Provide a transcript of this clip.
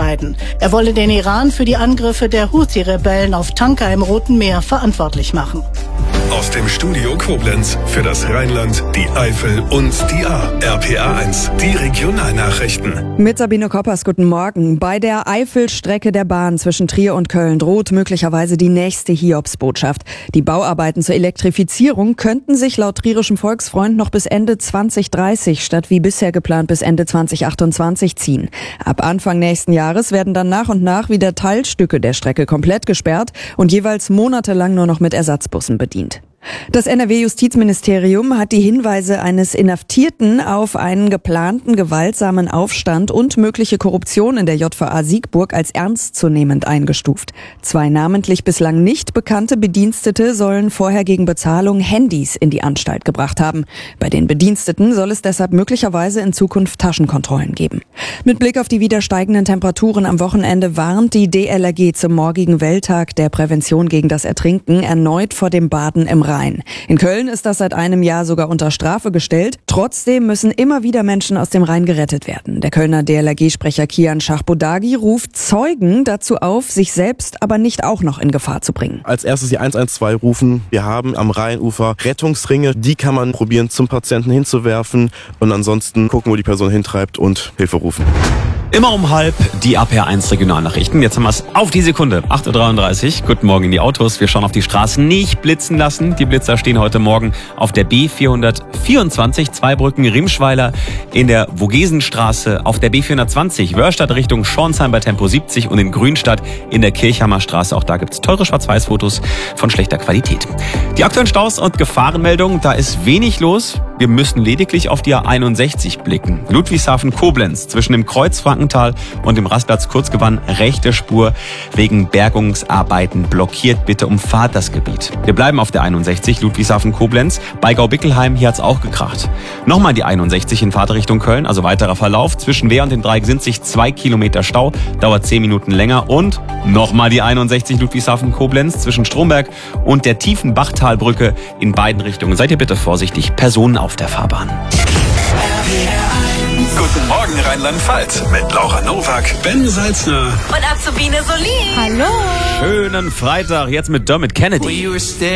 entscheiden. Er wolle den Iran für die Angriffe der Houthi-Rebellen auf Tanker im Roten Meer verantwortlich machen. Aus dem Studio Koblenz für das Rheinland, die Eifel und die Ahr. RPA1, die Regionalnachrichten. Mit Sabine Koppers, guten Morgen. Bei der Eifelstrecke der Bahn zwischen Trier und Köln droht möglicherweise die nächste Hiobsbotschaft. Die Bauarbeiten zur Elektrifizierung könnten sich laut Trierischem Volksfreund noch bis Ende 2030 statt wie bisher geplant bis Ende 2028 ziehen. Ab Anfang nächsten Jahres werden dann nach und nach wieder Teilstücke der Strecke komplett gesperrt und jeweils monatelang nur noch mit Ersatzbussen bedient. Das NRW-Justizministerium hat die Hinweise eines Inhaftierten auf einen geplanten gewaltsamen Aufstand und mögliche Korruption in der JVA Siegburg als ernstzunehmend eingestuft. 2 namentlich bislang nicht bekannte Bedienstete sollen vorher gegen Bezahlung Handys in die Anstalt gebracht haben. Bei den Bediensteten soll es deshalb möglicherweise in Zukunft Taschenkontrollen geben. Mit Blick auf die wieder steigenden Temperaturen am Wochenende warnt die DLRG zum morgigen Welttag der Prävention gegen das Ertrinken erneut vor dem Baden im Rhein. In Köln ist das seit einem Jahr sogar unter Strafe gestellt. Trotzdem müssen immer wieder Menschen aus dem Rhein gerettet werden. Der Kölner DLRG-Sprecher Kian Schachbodagi ruft Zeugen dazu auf, sich selbst aber nicht auch noch in Gefahr zu bringen. Als erstes die 112 rufen. Wir haben am Rheinufer Rettungsringe. Die kann man probieren, zum Patienten hinzuwerfen. Und ansonsten gucken, wo die Person hintreibt und Hilfe rufen. Immer um halb die RPA1 Regionalnachrichten. Jetzt haben wir es auf die Sekunde. 8.33 Uhr. Guten Morgen in die Autos. Wir schauen auf die Straßen. Nicht blitzen lassen. Die Blitzer stehen heute Morgen auf der B424 Zweibrücken-Riemschweiler, in der Vogesenstraße, auf der B420 Wörstadt Richtung Schornsheim bei Tempo 70 und in Grünstadt in der Kirchhammer Straße. Auch da gibt es teure Schwarz-Weiß-Fotos von schlechter Qualität. Die aktuellen Staus und Gefahrenmeldungen, da ist wenig los. Wir müssen lediglich auf die A61 blicken. Ludwigshafen-Koblenz zwischen dem Kreuz Frankenthal und dem Rastplatz Kurzgewann, rechte Spur wegen Bergungsarbeiten blockiert. Bitte umfahrt das Gebiet. Wir bleiben auf der 61 Ludwigshafen-Koblenz. Bei Gaubickelheim, hier hat's auch gekracht. Nochmal die 61 in Fahrtrichtung Köln, also weiterer Verlauf. Zwischen Wehr und dem Dreieck sind sich 2 Kilometer Stau, dauert 10 Minuten länger. Und nochmal die 61 Ludwigshafen-Koblenz zwischen Stromberg und der tiefen Bachtalbrücke in beiden Richtungen. Seid ihr bitte vorsichtig, Personen auf der Fahrbahn. Guten Morgen Rheinland-Pfalz mit Laura Nowak, Ben Salzner und Azubine Solin. Hallo. Schönen Freitag, jetzt mit Dermot Kennedy.